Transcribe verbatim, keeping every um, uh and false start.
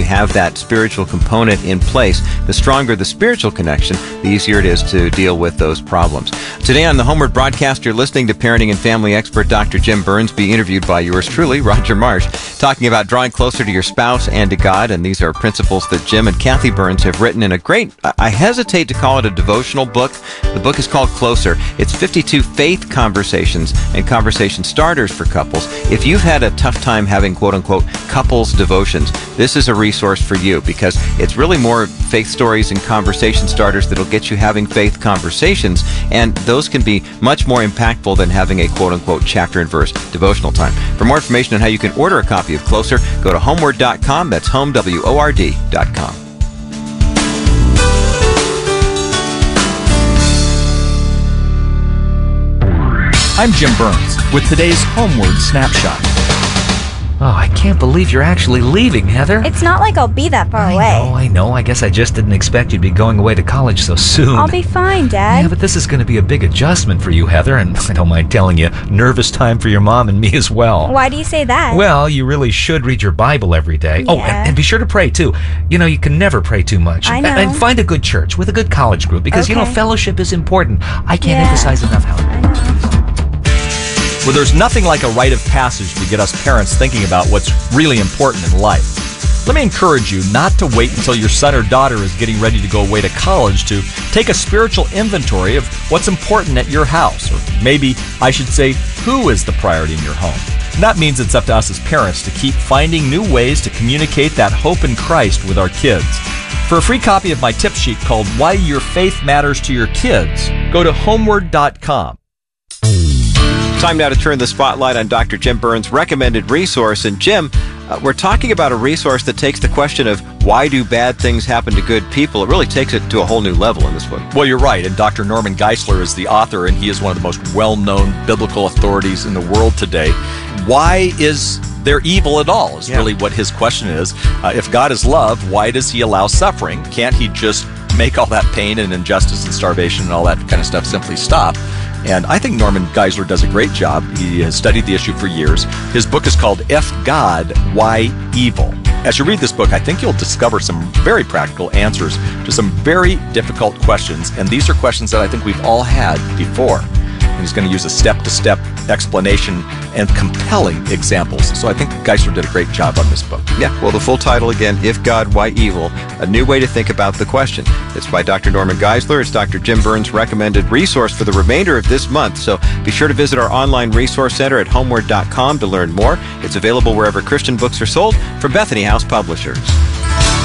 have that spiritual component in place. The stronger the spiritual connection, the easier it is to deal with those problems. Today on the Homeward broadcast, you're listening to parenting and family expert Doctor Jim Burns be interviewed by yours truly, Roger Marsh, talking about drawing closer to your spouse and to God. And these are principles that Jim and Kathy Burns have written in a great, I hesitate to call it a devotional book. The book is called Closer. It's fifty-two faith conversations and conversation starters for couples. If you've had a tough time having quote-unquote couples devotions, this is a resource for you, because it's really more faith stories and conversation starters that'll get you having faith conversations, and those can be much more impactful than having a quote-unquote chapter and verse devotional time. For more information on how you can order a copy of Closer, go to homeward dot com. That's home, W O R D dot com. I'm Jim Burns with today's Homeward Snapshot. Oh, I can't believe you're actually leaving, Heather. It's not like I'll be that far I away. I know, I know. I guess I just didn't expect you'd be going away to college so soon. I'll be fine, Dad. Yeah, but this is going to be a big adjustment for you, Heather, and I don't mind telling you, nervous time for your mom and me as well. Why do you say that? Well, you really should read your Bible every day. Yeah. Oh, and, and be sure to pray, too. You know, you can never pray too much. I know. And, and find a good church with a good college group, because, Okay. you know, fellowship is important. I can't Yeah. emphasize enough how I know. Well, there's nothing like a rite of passage to get us parents thinking about what's really important in life. Let me encourage you not to wait until your son or daughter is getting ready to go away to college to take a spiritual inventory of what's important at your house. Or maybe I should say, who is the priority in your home? And that means it's up to us as parents to keep finding new ways to communicate that hope in Christ with our kids. For a free copy of my tip sheet called Why Your Faith Matters to Your Kids, go to homeward dot com. Time now to turn the spotlight on Doctor Jim Burns' recommended resource. And Jim, uh, we're talking about a resource that takes the question of why do bad things happen to good people. It really takes it to a whole new level in this book. Well, you're right, and Doctor Norman Geisler is the author, and he is one of the most well-known biblical authorities in the world today. Why is there evil at all is Yeah. really what his question is. Uh, if God is love, why does he allow suffering? Can't he just make all that pain and injustice and starvation and all that kind of stuff simply stop? And I think Norman Geisler does a great job. He has studied the issue for years. His book is called If God, Why Evil? As you read this book, I think you'll discover some very practical answers to some very difficult questions. And these are questions that I think we've all had before. And he's going to use a step-to-step explanation and compelling examples. So I think Geisler did a great job on this book. Yeah, well, the full title again, If God, Why Evil? A New Way to Think About the Question. It's by Doctor Norman Geisler. It's Doctor Jim Burns' recommended resource for the remainder of this month. So be sure to visit our online resource center at homeward dot com to learn more. It's available wherever Christian books are sold from Bethany House Publishers.